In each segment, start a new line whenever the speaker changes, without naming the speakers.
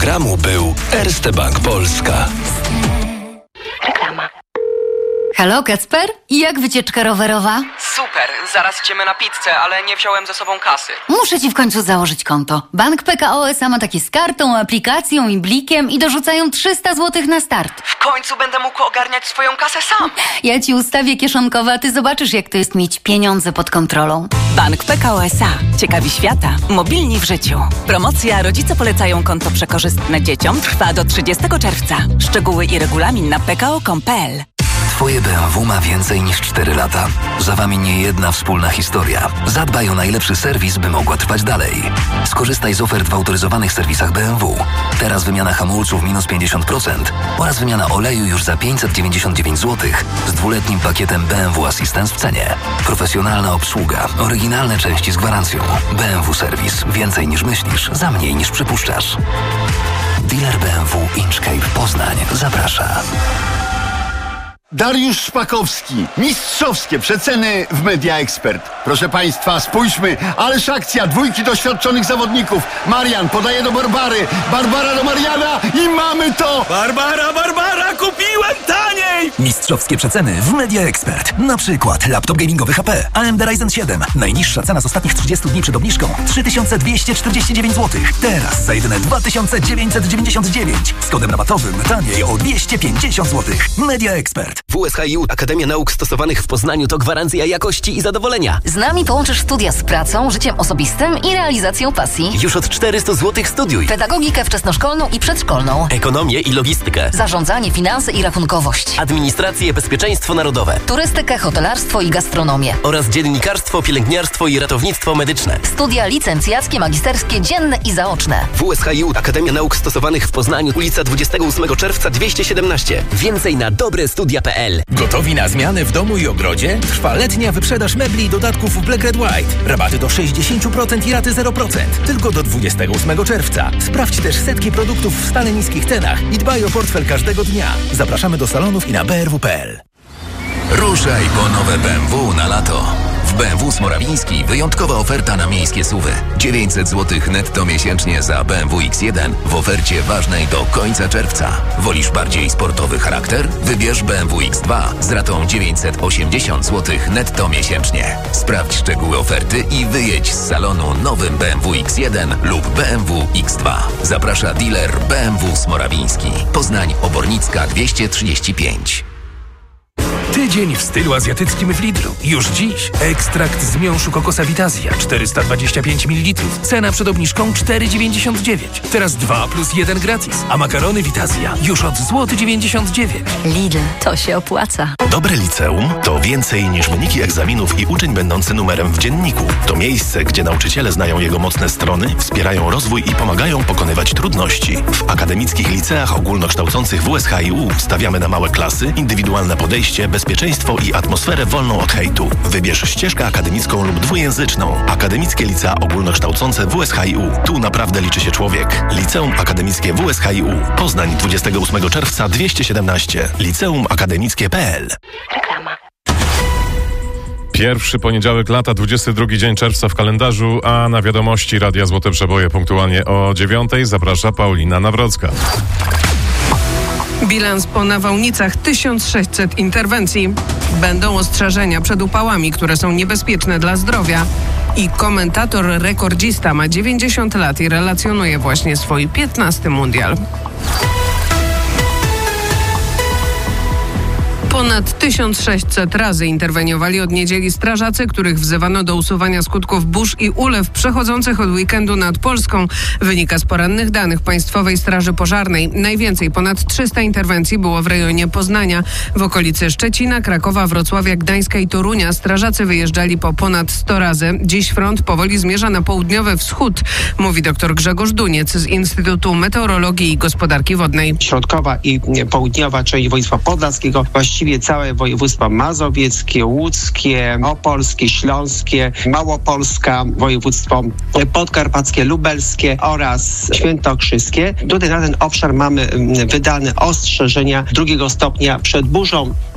programu był Erste Bank Polska.
Reklama.
Halo, Kacper? I jak wycieczka rowerowa?
Super, zaraz idziemy na pizzę, ale nie wziąłem ze sobą kasy.
Muszę ci w końcu założyć konto. Bank PKO SA ma takie z kartą, aplikacją i blikiem i dorzucają 300 zł na start.
W końcu będę mógł ogarniać swoją kasę sam.
Ja ci ustawię kieszonkowe, a ty zobaczysz, jak to jest mieć pieniądze pod kontrolą.
Bank PKO SA. Ciekawi świata. Mobilni w życiu. Promocja Rodzice polecają konto przekorzystne dzieciom trwa do 30 czerwca. Szczegóły i regulamin na pko.pl.
Twoje BMW ma więcej niż 4 lata. Za wami nie jedna wspólna historia. Zadbaj o najlepszy serwis, by mogła trwać dalej. Skorzystaj z ofert w autoryzowanych serwisach BMW. Teraz wymiana hamulców minus 50% oraz wymiana oleju już za 599 zł z 2-letnim pakietem BMW Assistance w cenie. Profesjonalna obsługa, oryginalne części z gwarancją. BMW Serwis. Więcej niż myślisz, za mniej niż przypuszczasz. Dealer BMW Inchcape Poznań zaprasza.
Dariusz Szpakowski. Mistrzowskie przeceny w Media Expert. Proszę Państwa, spójrzmy. Ależ akcja. 2 doświadczonych zawodników. Marian podaje do Barbary. Barbara do Mariana i mamy to!
Barbara, kupiłem taniej!
Mistrzowskie przeceny w Media Expert. Na przykład laptop gamingowy HP AMD Ryzen 7. Najniższa cena z ostatnich 30 dni przed obniżką 3249 zł. Teraz za jedyne 2999. Z kodem rabatowym taniej o 250 zł. Media Expert.
WSHiU Akademia Nauk Stosowanych w Poznaniu to gwarancja jakości i zadowolenia.
Z nami połączysz studia z pracą, życiem osobistym i realizacją pasji.
Już od 400 zł studiuj.
Pedagogikę wczesnoszkolną i przedszkolną.
Ekonomię i logistykę.
Zarządzanie, finanse i rachunkowość.
Administrację, bezpieczeństwo narodowe.
Turystykę, hotelarstwo i gastronomię.
Oraz dziennikarstwo, pielęgniarstwo i ratownictwo medyczne.
Studia licencjackie, magisterskie, dzienne i zaoczne.
WSHiU Akademia Nauk Stosowanych w Poznaniu, ulica 28 czerwca 217. Więcej na dobrestudia.pl.
Gotowi na zmiany w domu i ogrodzie? Trwa letnia wyprzedaż mebli i dodatków Black Red White. Rabaty do 60% i raty 0%. Tylko do 28 czerwca. Sprawdź też setki produktów w stale niskich cenach i dbaj o portfel każdego dnia. Zapraszamy do salonów i na brw.pl.
Ruszaj po nowe BMW na lato. W BMW Smorawiński wyjątkowa oferta na miejskie SUV-y. 900 zł netto miesięcznie za BMW X1 w ofercie ważnej do końca czerwca. Wolisz bardziej sportowy charakter? Wybierz BMW X2 z ratą 980 zł netto miesięcznie. Sprawdź szczegóły oferty i wyjedź z salonu nowym BMW X1 lub BMW X2. Zaprasza dealer BMW Smorawiński. Poznań Obornicka 235.
Tydzień w stylu azjatyckim w Lidlu. Już dziś ekstrakt z miąższu kokosa Vitazja 425 ml. Cena przed obniżką 4,99. Teraz 2 + 1 gratis. A makarony Vitazja już od złoty 99.
Lidl, to się opłaca.
Dobre liceum to więcej niż wyniki egzaminów i uczeń będący numerem w dzienniku. To miejsce, gdzie nauczyciele znają jego mocne strony, wspierają rozwój i pomagają pokonywać trudności. W akademickich liceach ogólnokształcących WSHiU stawiamy na małe klasy, indywidualne podejście, bezpieczeństwo i atmosferę wolną od hejtu. Wybierz ścieżkę akademicką lub dwujęzyczną. Akademickie licea ogólnokształcące WSHiU. Tu naprawdę liczy się człowiek. Liceum Akademickie WSHiU. Poznań 28 czerwca 217. Liceumakademickie.pl.
Reklama.
Pierwszy poniedziałek lata, 22 dzień czerwca w kalendarzu, a na wiadomości Radia Złote Przeboje punktualnie o 9:00 zaprasza Paulina Nawrocka.
Bilans po nawałnicach 1600 interwencji. Będą ostrzeżenia przed upałami, które są niebezpieczne dla zdrowia. I komentator rekordzista ma 90 lat i relacjonuje właśnie swój 15. mundial. Ponad 1600 razy interweniowali od niedzieli strażacy, których wzywano do usuwania skutków burz i ulew przechodzących od weekendu nad Polską. Wynika z porannych danych Państwowej Straży Pożarnej. Najwięcej, ponad 300 interwencji było w rejonie Poznania. W okolicy Szczecina, Krakowa, Wrocławia, Gdańska i Torunia strażacy wyjeżdżali po ponad 100 razy. Dziś front powoli zmierza na południowy wschód, mówi dr Grzegorz Duniec z Instytutu Meteorologii i Gospodarki Wodnej.
Środkowa i południowa część województwa podlaskiego, właściwie całe województwa mazowieckie, łódzkie, opolskie, śląskie, Małopolska, województwo podkarpackie, lubelskie oraz świętokrzyskie. Tutaj na ten obszar mamy wydane ostrzeżenia 2. stopnia przed burzą.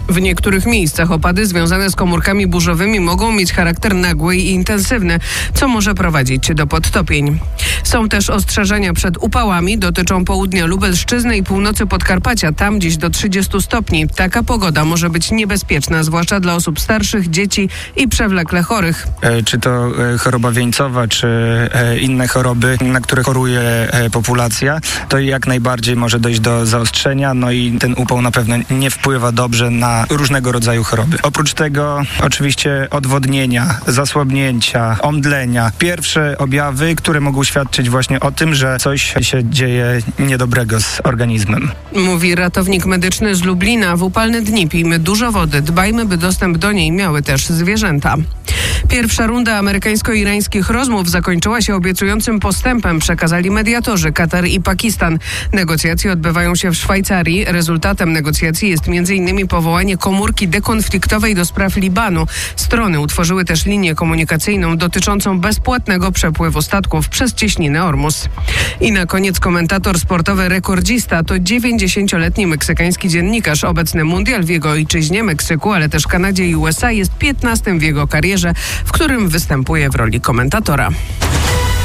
W niektórych miejscach opady związane z komórkami burzowymi mogą mieć charakter nagły i intensywny, co może prowadzić do podtopień. Są też ostrzeżenia przed upałami, dotyczą południa Lubelszczyzny i północy Podkarpacia, tam gdzieś do 30 stopni. Taka pogoda może być niebezpieczna, zwłaszcza dla osób starszych, dzieci i przewlekle chorych.
Czy to choroba wieńcowa, czy inne choroby, na które choruje populacja, to jak najbardziej może dojść do zaostrzenia, no i ten upał na pewno nie wpływa dobrze na różnego rodzaju choroby. Oprócz tego oczywiście odwodnienia, zasłabnięcia, omdlenia. Pierwsze objawy, które mogą świadczyć właśnie o tym, że coś się dzieje niedobrego z organizmem.
Mówi ratownik medyczny z Lublina. W upalne dni pijmy dużo wody, dbajmy, by dostęp do niej miały też zwierzęta. Pierwsza runda amerykańsko-irańskich rozmów zakończyła się obiecującym postępem, przekazali mediatorzy Katar i Pakistan. Negocjacje odbywają się w Szwajcarii. Rezultatem negocjacji jest m.in. powołanie komórki dekonfliktowej do spraw Libanu. Strony utworzyły też linię komunikacyjną dotyczącą bezpłatnego przepływu statków przez cieśninę Ormus. I na koniec komentator sportowy rekordzista to 90-letni meksykański dziennikarz. Obecny mundial w jego ojczyźnie, Meksyku, ale też Kanadzie i USA jest 15. w jego karierze, w którym występuje w roli komentatora.